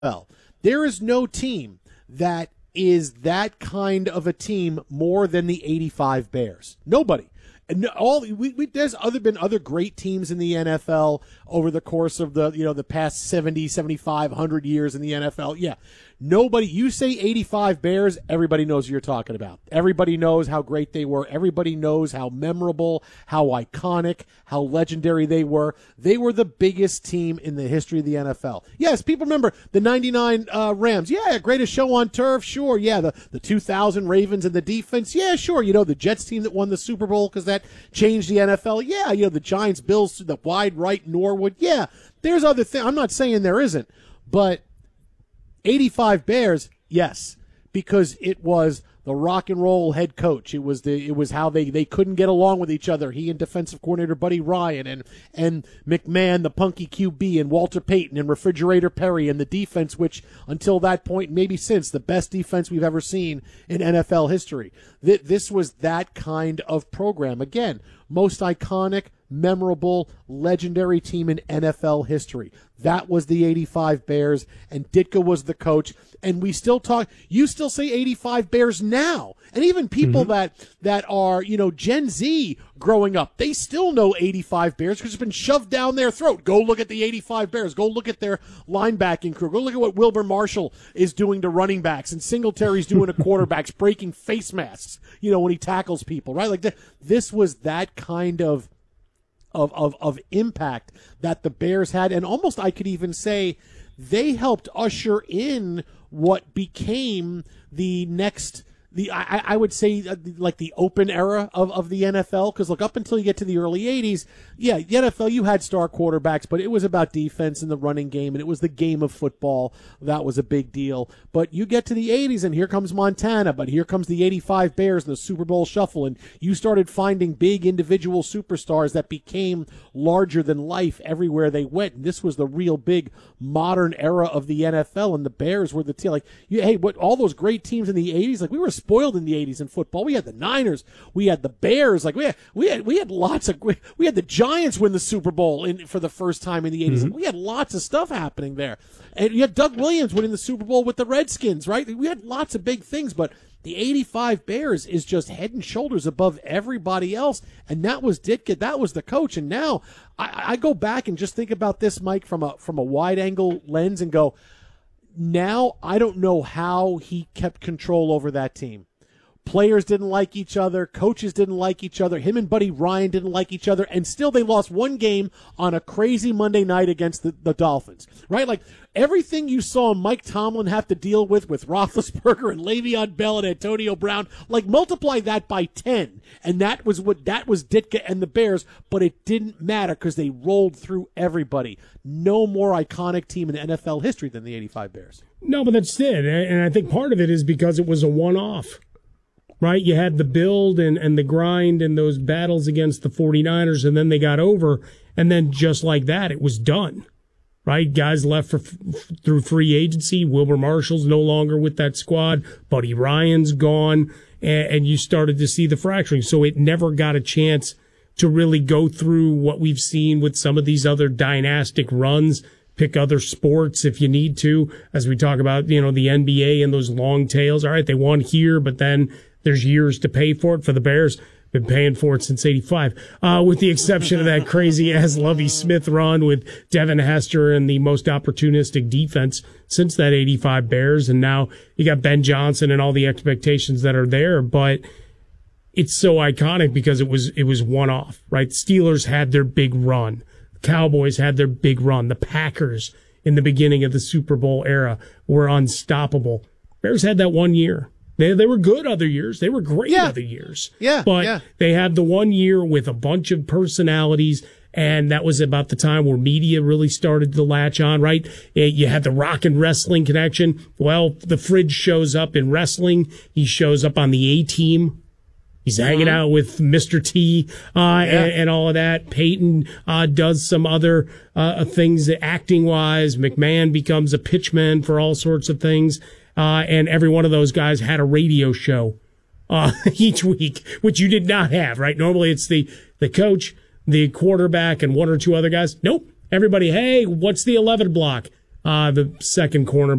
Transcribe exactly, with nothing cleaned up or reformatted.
Well, there is no team that is that kind of a team more than the eighty-five Bears. Nobody. And all we, we there's other been other great teams in the N F L over the course of the you know the past seventy, seventy-five, one hundred years in the N F L. Yeah. Nobody, you say eighty-five Bears, everybody knows what you're talking about. Everybody knows how great they were. Everybody knows how memorable, how iconic, how legendary they were. They were the biggest team in the history of the N F L. Yes, people remember the ninety-nine uh, Rams. Yeah, greatest show on turf. Sure. Yeah, the, the two thousand Ravens and the defense. Yeah, sure. You know, the Jets team that won the Super Bowl because that changed the N F L. Yeah, you know, the Giants, Bills, the wide right, Norwood. Yeah, there's other things. I'm not saying there isn't, but eighty-five Bears, yes, because it was the rock and roll head coach. It was the it was how they, they couldn't get along with each other. He and defensive coordinator Buddy Ryan and and McMahon, the punky Q B, and Walter Payton and Refrigerator Perry and the defense, which until that point, maybe since, the best defense we've ever seen in N F L history. This was that kind of program. Again, most iconic, memorable, legendary team in N F L history. That was the eighty-five Bears, and Ditka was the coach. And we still talk, you still say eighty-five Bears now. And even people mm-hmm. that, that are, you know, Gen Z growing up, they still know eighty-five Bears because it's been shoved down their throat. Go look at the eighty-five Bears. Go look at their linebacking crew. Go look at what Wilbur Marshall is doing to running backs, and Singletary's doing to quarterbacks, breaking face masks, you know, when he tackles people, right? Like, the, this was that kind of Of, of of impact that the Bears had, and almost I could even say they helped usher in what became the next the I, I would say uh, like the open era of, of the N F L, because look, up until you get to the early eighties, yeah, the N F L, you had star quarterbacks, but it was about defense and the running game, and it was the game of football. That was a big deal. But you get to the eighties, and here comes Montana, but here comes the eighty-five Bears and the Super Bowl shuffle, and you started finding big individual superstars that became larger than life everywhere they went. And this was the real big modern era of the N F L, and the Bears were the team. Like, you, hey, what all those great teams in the eighties, like, we were spoiled in the eighties in football. We had the Niners, we had the Bears, like we had we had we had lots of we had the Giants win the Super Bowl in for the first time in the eighties. Mm-hmm. We had lots of stuff happening there, and you had Doug Williams winning the Super Bowl with the Redskins, right? We had lots of big things, but the eighty-five Bears is just head and shoulders above everybody else, and that was Ditka. That was the coach. And now I, I go back and just think about this, Mike, from a from a wide angle lens, and go, now I don't know how he kept control over that team. Players didn't like each other. Coaches didn't like each other. Him and Buddy Ryan didn't like each other. And still they lost one game on a crazy Monday night against the, the Dolphins, right? Like, everything you saw Mike Tomlin have to deal with with Roethlisberger and Le'Veon Bell and Antonio Brown, like, multiply that by ten. And that was what, that was Ditka and the Bears, but it didn't matter because they rolled through everybody. No more iconic team in N F L history than the eighty-five Bears. No, but that's it. And I think part of it is because it was a one-off. Right, you had the build and, and the grind and those battles against the forty-niners, and then they got over, and then just like that, it was done. Right, guys left for through free agency. Wilbur Marshall's no longer with that squad. Buddy Ryan's gone, and, and you started to see the fracturing. So it never got a chance to really go through what we've seen with some of these other dynastic runs. Pick other sports if you need to, as we talk about, you know, the N B A and those long tails. All right, they won here, but then there's years to pay for it. For the Bears, been paying for it since eighty-five, uh, with the exception of that crazy-ass Lovie Smith run with Devin Hester and the most opportunistic defense since that eighty-five Bears. And now you got Ben Johnson and all the expectations that are there. But it's so iconic because it was it was one-off, right? Steelers had their big run. Cowboys had their big run. The Packers in the beginning of the Super Bowl era were unstoppable. Bears had that one year. They they were good other years. They were great yeah. other years. Yeah, but yeah. they had the one year with a bunch of personalities, and that was about the time where media really started to latch on, right? You had the rock and wrestling connection. Well, the Fridge shows up in wrestling. He shows up on the A-Team. He's mm-hmm. hanging out with Mister T uh, yeah. and, and all of that. Peyton uh, does some other uh, things acting-wise. McMahon becomes a pitchman for all sorts of things. Uh, and every one of those guys had a radio show uh, each week, which you did not have, right? Normally it's the, the coach, the quarterback, and one or two other guys. Nope. Everybody, hey, what's the eleven block? uh, the second corner.